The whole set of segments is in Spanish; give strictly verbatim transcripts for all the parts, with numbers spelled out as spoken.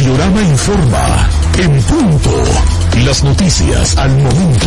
Radiorama informa en punto. Las noticias al momento.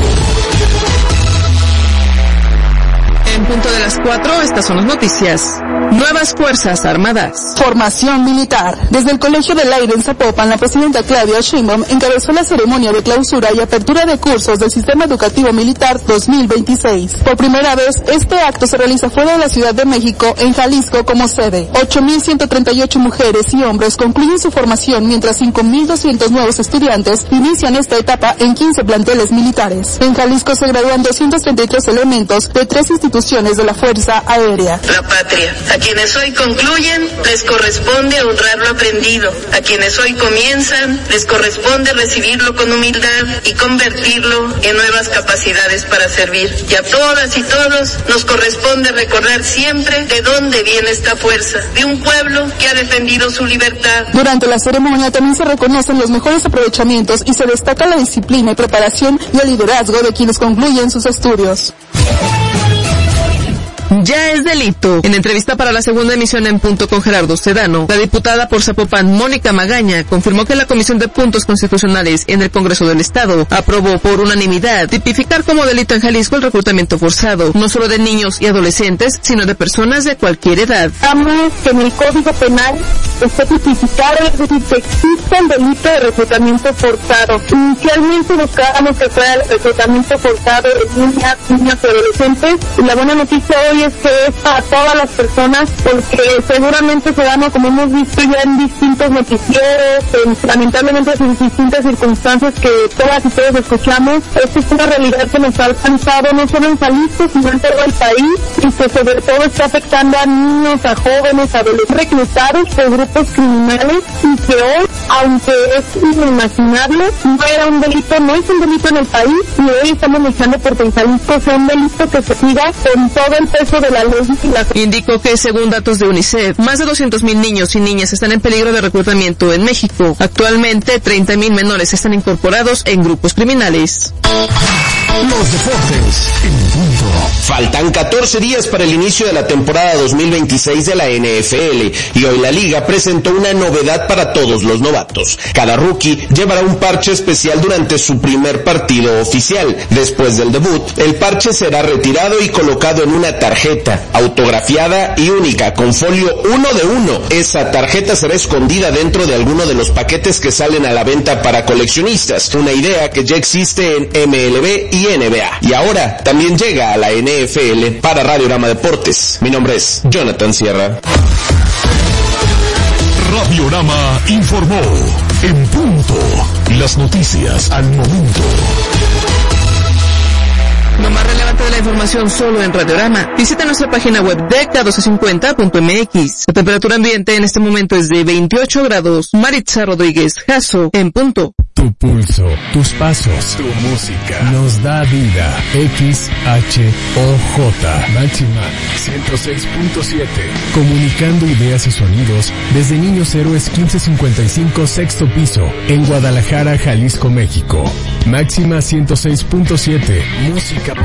En punto de las cuatro, estas son las noticias. Nuevas Fuerzas Armadas. Formación militar. Desde el Colegio del Aire en Zapopan, la presidenta Claudia Sheinbaum encabezó la ceremonia de clausura y apertura de cursos del Sistema Educativo Militar dos mil veintiséis. Por primera vez, este acto se realiza fuera de la Ciudad de México, en Jalisco como sede. ocho mil ciento treinta y ocho mujeres y hombres concluyen su formación, mientras cinco mil doscientos nuevos estudiantes inician esta etapa en quince planteles militares. En Jalisco se gradúan doscientos treinta y tres elementos de tres instituciones de la Fuerza Aérea. La patria. A quienes hoy concluyen, les corresponde honrar lo aprendido. A quienes hoy comienzan, les corresponde recibirlo con humildad y convertirlo en nuevas capacidades para servir. Y a todas y todos nos corresponde recordar siempre de dónde viene esta fuerza, de un pueblo que ha defendido su libertad. Durante la ceremonia también se reconocen los mejores aprovechamientos y se destaca la disciplina y preparación y el liderazgo de quienes concluyen sus estudios. Ya es delito. En entrevista para la segunda emisión en Punto con Gerardo Sedano, la diputada por Zapopan, Mónica Magaña, confirmó que la Comisión de Puntos Constitucionales en el Congreso del Estado aprobó por unanimidad tipificar como delito en Jalisco el reclutamiento forzado, no solo de niños y adolescentes, sino de personas de cualquier edad. Buscamos que en el Código Penal esté tipificado, es decir, que existe el delito de reclutamiento forzado. Inicialmente buscábamos que fuera el reclutamiento forzado de niñas, niños y adolescentes, y la buena noticia hoy es que es para todas las personas, porque seguramente se dan, como hemos visto ya en distintos noticieros, en, lamentablemente en distintas circunstancias que todas y todos escuchamos. Esta es una realidad que nos ha alcanzado no solo en Jalisco, sino en todo el país, y que sobre todo está afectando a niños, a jóvenes, a adolescentes reclutados por grupos criminales, y que hoy, aunque es inimaginable, no era un delito, no es un delito en el país, y hoy estamos luchando porque en Jalisco sea un delito que se siga con todo el peso de la ley. La... Indicó que según datos de UNICEF, más de doscientos mil niños y niñas están en peligro de reclutamiento en México. Actualmente, treinta mil menores están incorporados en grupos criminales. Los deportes en punto. Faltan catorce días para el inicio de la temporada dos mil veintiséis de la N F L y hoy la liga presentó una novedad para todos los novatos. Cada rookie llevará un parche especial durante su primer partido oficial. Después del debut, el parche será retirado y colocado en una tarjeta autografiada y única con folio uno de uno. Esa tarjeta será escondida dentro de alguno de los paquetes que salen a la venta para coleccionistas, una idea que ya existe en M L B y N B A, y ahora también llega a la N F L. Para Radiorama Deportes, mi nombre es Jonathan Sierra. Radiorama informó en punto. Las noticias al momento. Lo más relevante de la información solo en Radiorama. Visita nuestra página web D E C A doce cincuenta punto M X. La temperatura ambiente en este momento es de veintiocho grados. Maritza Rodríguez, Jasso, en punto. Tu pulso, tus pasos, tu música nos da vida. X H O J Máxima ciento seis punto siete. Comunicando ideas y sonidos desde Niños Héroes quince cincuenta y cinco, sexto piso, en Guadalajara, Jalisco, México. Máxima ciento seis punto siete. Música